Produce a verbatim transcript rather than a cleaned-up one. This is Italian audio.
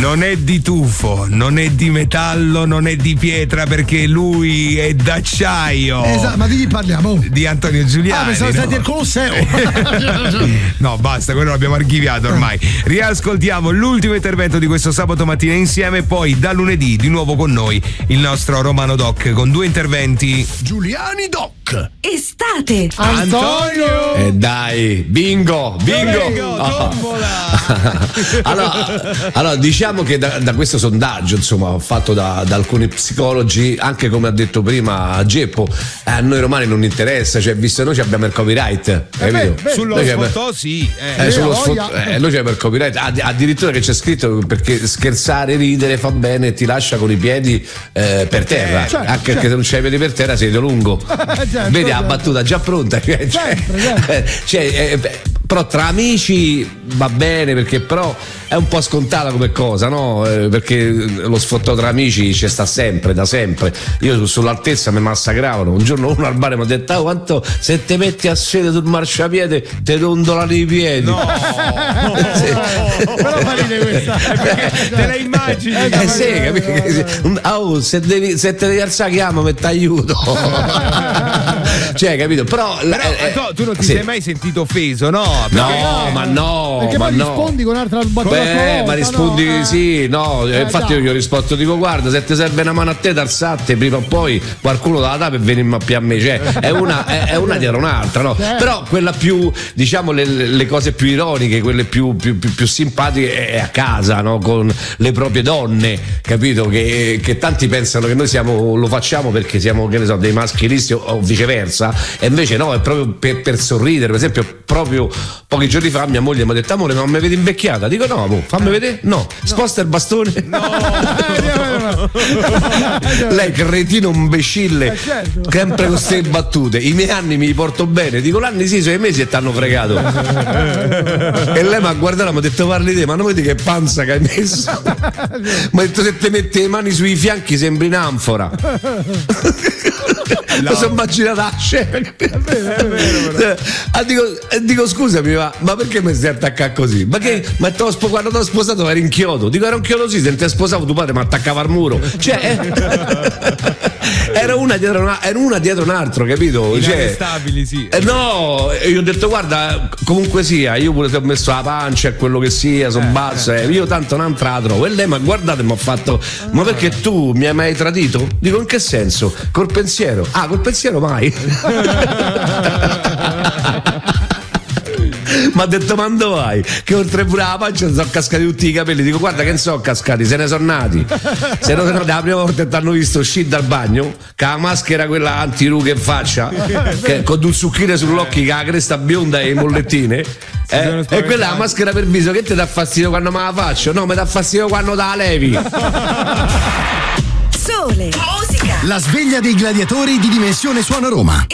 non è di tufo, non è di metallo, non è di pietra, perché lui è d'acciaio. Esatto, ma di chi parliamo? Di Antonio Giuliani. Ah, pensavo no? stati al Colosseo. No, basta, quello l'abbiamo archiviato ormai. Riascoltiamo l'ultimo intervento di questo sabato mattina insieme, poi da lunedì di nuovo con noi il nostro Romano Doc con due interventi. Giuliani Doc. Estate. Antonio. E eh dai, bingo, bingo. Bingo, Oh. tombola. allora, allora, diciamo che da, da questo sondaggio, insomma, fatto da, da alcuni psicologi, anche come ha detto prima Geppo, eh, a noi romani non interessa, cioè visto che noi abbiamo il copyright, Eh capito? beh, beh. Sullo Noi sfottò sì. Eh. Eh, sullo Eh, sfotto- voglia. eh, noi c'è per copyright, Add- addirittura che c'è scritto perché scherzare, ridere fa bene e ti lascia con i piedi eh, per terra, certo, anche certo. perché se non c'hai i piedi per terra sei lungo. Certo, Vedi la certo. battuta già pronta, cioè, Sempre, sempre. eh, cioè, eh, beh, però tra amici va bene, perché però è un po' scontata come cosa, no? Eh, perché lo sfottò tra amici ci sta sempre, da sempre. Io sull'altezza mi massacravano. Un giorno uno al bar mi ha detto: oh, quanto se ti metti a sedere sul marciapiede ti dondolano i piedi. No. Però fa ridere questa. Te la immagini? Eh sì, capito? Oh, se, devi, se te devi alzare chiamami e ti aiuto. Cioè, capito? Però, Però eh, Anto, tu non ti sì. sei mai sentito offeso, no? No, ma no, Perché ma poi no. rispondi con un'altra battuta. Beh, ma rispondi no? sì, no, Eh, infatti dai. io gli ho risposto, dico guarda, se ti serve una mano a te d'alzate, prima o poi qualcuno te la dà per venirmi a più a me, cioè è una, è, è una dietro un'altra, no? Certo. Però quella più, diciamo, le, le cose più ironiche, quelle più, più, più, più simpatiche è a casa, no? Con le proprie donne, capito? Che, che tanti pensano che noi siamo, lo facciamo perché siamo, che ne so, dei maschilisti o, o viceversa, e invece no, è proprio per, per sorridere. Per esempio, proprio pochi giorni fa mia moglie mi ha detto: amore, ma mi vedi invecchiata? Dico no, mo, fammi vedere. No, sposta il bastone. Lei cretino imbecille, Eh, certo. sempre con queste battute. I miei anni mi porto bene, dico l'anni sì, sei mesi e t'hanno fregato. E lei mi ha guardato e mi ha detto: parli te, ma non vedi che panza che hai messo? Mi ha detto: se ti metti le mani sui fianchi sembri in anfora. Mi sono immaginata la scena. Ah, dico, eh, dico scusami, ma, ma perché mi stai attaccando così? Ma che ma t'ho spo- quando ti ho sposato eri in chiodo? Dico era un chiodo sì, se non ti sposavo tuo padre mi attaccava al muro. Cioè eh, era una dietro una, era una dietro un altro, capito? Cioè, Inarrestabili, sì. eh, no, e io ho detto guarda, comunque sia, io pure ti ho messo la pancia e quello che sia, sono basso, eh, io tanto non tra la trovo. E lei mi ha guardato e mi ha fatto: ma perché tu mi hai mai tradito? Dico in che senso? Col pensiero. Ah, col pensiero mai. Mi ha detto: ma dove vai? Che oltre pure la pancia sono cascati tutti i capelli. Dico guarda che non sono cascati, se ne sono nati. Se no, la prima volta che ti hanno visto uscire dal bagno, che la maschera quella antirughe in faccia, che, con un succhino sull'occhio, che ha la cresta bionda e le mollettine. Eh, e quella è la maschera per viso. Che ti dà fastidio quando me la faccio? No, mi dà fastidio quando te la levi. Sole, musica, La sveglia dei gladiatori di Dimensione Suono Roma.